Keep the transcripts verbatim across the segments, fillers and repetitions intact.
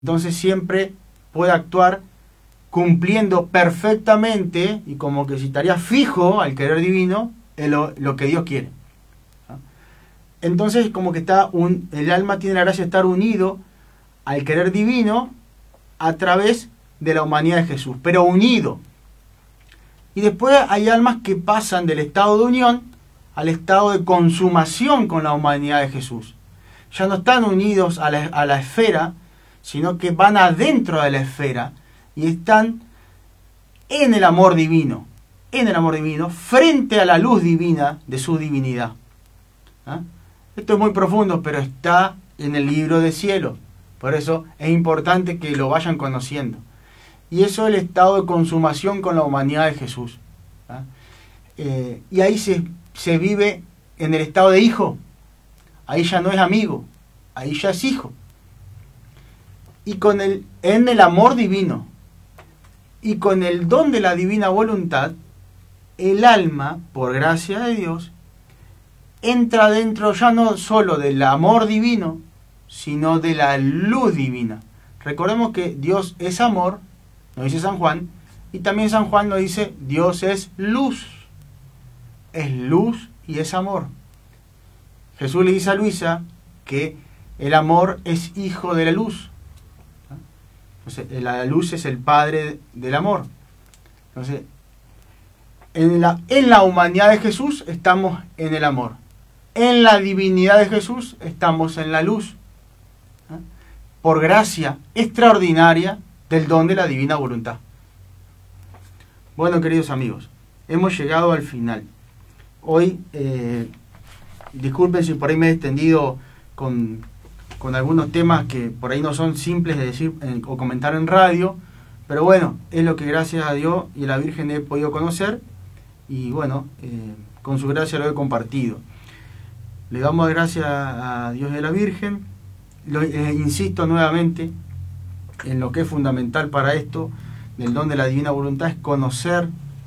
Entonces siempre puede actuar cumpliendo perfectamente y como que si estaría fijo al querer divino en lo, lo que Dios quiere. Entonces como que está un, el alma tiene la gracia de estar unido al querer divino a través de la humanidad de Jesús, pero unido. Y después hay almas que pasan del estado de unión al estado de consumación con la humanidad de Jesús. Ya no están unidos a la, a la esfera, sino que van adentro de la esfera y están en el amor divino, en el amor divino, frente a la luz divina de su divinidad. ¿Ah? Esto es muy profundo, pero está en el libro del cielo. Por eso es importante que lo vayan conociendo. Y eso es el estado de consumación con la humanidad de Jesús. ¿Ah? Eh, y ahí se, se vive en el estado de hijo. Ahí ya no es amigo, ahí ya es hijo. Y con el, en el amor divino y con el don de la divina voluntad, el alma, por gracia de Dios, entra dentro ya no solo del amor divino, sino de la luz divina. Recordemos que Dios es amor, nos dice San Juan, y también San Juan nos dice Dios es luz. Es luz y es amor. Jesús le dice a Luisa que el amor es hijo de la luz. Entonces, la luz es el padre del amor. Entonces, en la, en la humanidad de Jesús estamos en el amor. En la divinidad de Jesús estamos en la luz. ¿Eh? Por gracia extraordinaria del don de la divina voluntad. Bueno, queridos amigos, hemos llegado al final. Hoy, eh, disculpen si por ahí me he extendido con... con algunos temas que por ahí no son simples de decir en, o comentar en radio, pero bueno, es lo que gracias a Dios y a la Virgen he podido conocer, y bueno, eh, con su gracia lo he compartido. Le damos gracias a Dios y a la Virgen, lo, eh, insisto nuevamente en lo que es fundamental para esto, del don de la divina voluntad, es conocer,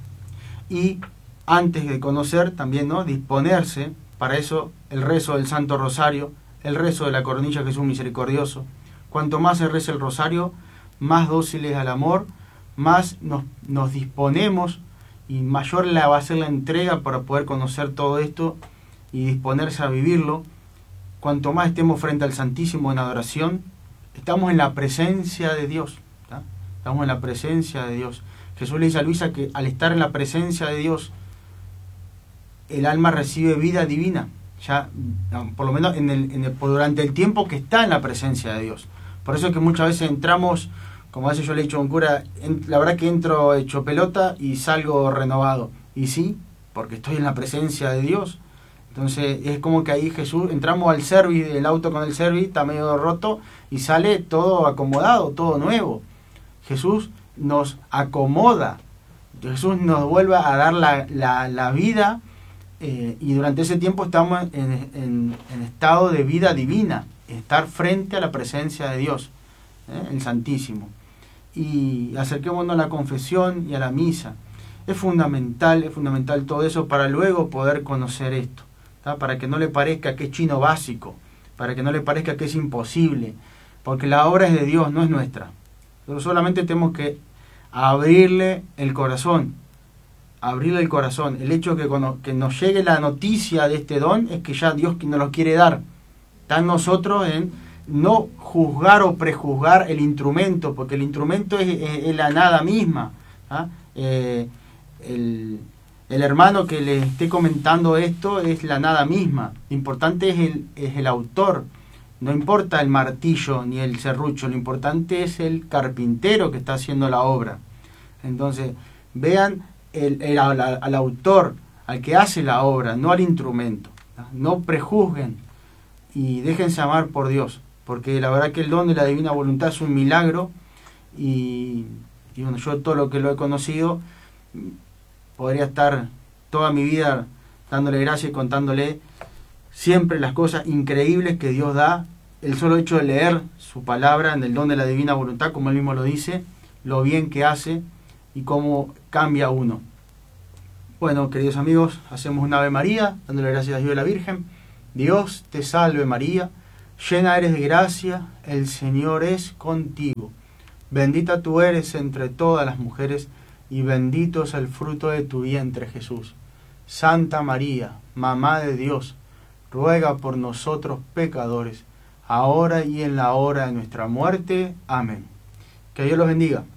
y antes de conocer también, ¿no?, disponerse. Para eso el rezo del Santo Rosario, el rezo de la Coronilla Jesús Misericordioso. Cuanto más se reza el rosario, más dóciles al amor, más nos, nos disponemos y mayor la va a ser la entrega para poder conocer todo esto y disponerse a vivirlo. Cuanto más estemos frente al Santísimo en adoración, estamos en la presencia de Dios. ¿tá? Estamos en la presencia de Dios. Jesús le dice a Luisa que al estar en la presencia de Dios, el alma recibe vida divina. Ya, por lo menos en el, en el, durante el tiempo que está en la presencia de Dios. Por eso es que muchas veces entramos, como a veces yo le he dicho a un cura, en, la verdad que entro hecho pelota y salgo renovado. Y sí, porque estoy en la presencia de Dios. Entonces es como que ahí Jesús, entramos al service, el auto con el service está medio roto y sale todo acomodado, todo nuevo. Jesús nos acomoda, Jesús nos vuelve a dar la, la, la vida. Eh, y durante ese tiempo estamos en, en, en estado de vida divina, estar frente a la presencia de Dios, ¿eh? el Santísimo. Y acerquémonos a la confesión y a la misa. Es fundamental, es fundamental todo eso para luego poder conocer esto, ¿tá? Para que no le parezca que es chino básico, para que no le parezca que es imposible, porque la obra es de Dios, no es nuestra. Nosotros solamente tenemos que abrirle el corazón, abrirle el corazón. El hecho de que, cuando, que nos llegue la noticia de este don es que ya Dios nos lo quiere dar. Está en nosotros en no juzgar o prejuzgar el instrumento, porque el instrumento es, es, es la nada misma. ¿ah? Eh, el, el hermano que le esté comentando esto es la nada misma. Lo importante es el, es el autor. No importa el martillo ni el serrucho, lo importante es el carpintero que está haciendo la obra. Entonces, vean El, el, al, al autor, al que hace la obra, no al instrumento. No prejuzguen y déjense amar por Dios, porque la verdad que el don de la divina voluntad es un milagro, y, y bueno, yo todo lo que lo he conocido podría estar toda mi vida dándole gracias y contándole siempre las cosas increíbles que Dios da. El solo hecho de leer su palabra en el don de la divina voluntad, como él mismo lo dice, lo bien que hace y cómo cambia uno. Bueno, queridos amigos, hacemos una Ave María, dándole gracias a Dios y a la Virgen. Dios te salve María, llena eres de gracia, el Señor es contigo. Bendita tú eres entre todas las mujeres, y bendito es el fruto de tu vientre, Jesús. Santa María, Mamá de Dios, ruega por nosotros pecadores, ahora y en la hora de nuestra muerte. Amén. Que Dios los bendiga.